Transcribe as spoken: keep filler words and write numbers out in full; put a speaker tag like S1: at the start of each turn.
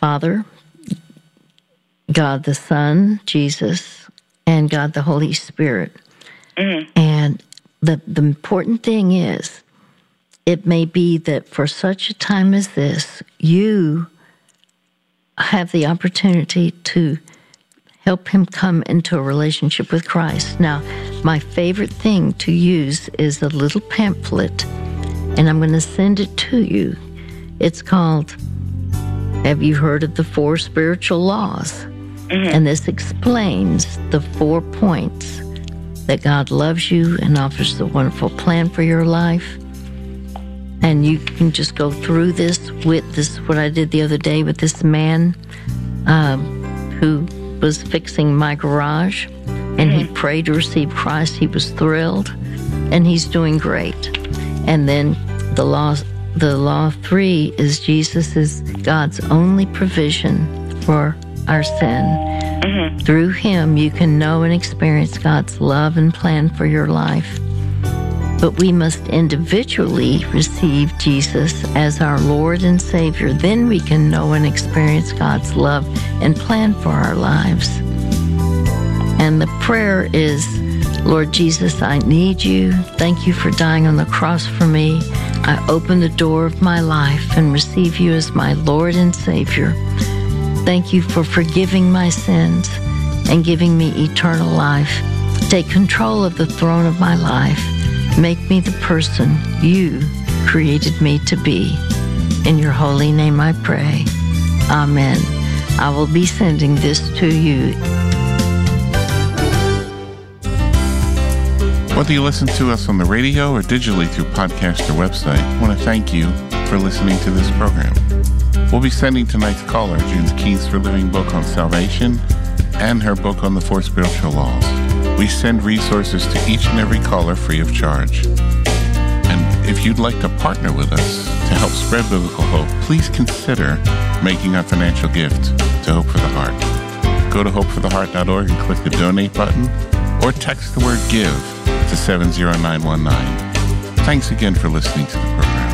S1: Father, God the Son, Jesus, and God the Holy Spirit. Mm-hmm. And the, the important thing is, it may be that for such a time as this, you have the opportunity to help him come into a relationship with Christ. Now, my favorite thing to use is a little pamphlet, and I'm going to send it to you. It's called, Have You Heard of the Four Spiritual Laws? Mm-hmm. And this explains the four points that God loves you and offers a wonderful plan for your life. And you can just go through this with this, what I did the other day with this man um, who was fixing my garage, and he prayed to receive Christ. He was thrilled, and he's doing great. And then the law, the law three is Jesus is God's only provision for our sin. Mm-hmm. Through him, you can know and experience God's love and plan for your life. But we must individually receive Jesus as our Lord and Savior. Then we can know and experience God's love and plan for our lives. And the prayer is, Lord Jesus, I need you. Thank you for dying on the cross for me. I open the door of my life and receive you as my Lord and Savior. Thank you for forgiving my sins and giving me eternal life. Take control of the throne of my life. Make me the person you created me to be. In your holy name I pray. Amen. I will be sending this to you.
S2: Whether you listen to us on the radio or digitally through podcast or website, I want to thank you for listening to this program. We'll be sending tonight's caller June's Keys for Living book on salvation and her book on the four spiritual laws. We send resources to each and every caller free of charge. And if you'd like to partner with us to help spread biblical hope, please consider making a financial gift to Hope for the Heart. Go to hope for the heart dot org and click the donate button, or text the word GIVE to seven zero nine one nine. Thanks again for listening to the program.